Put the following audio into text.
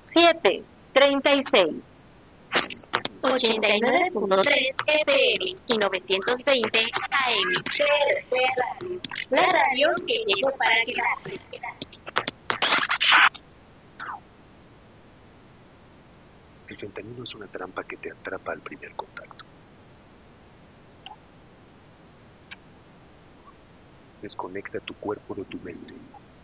7:36. 89.3 FM y 920 AM. CRC Radio. La radio que llegó para quedarse. El fentanilo es una trampa que te atrapa al primer contacto. Desconecta tu cuerpo de tu mente.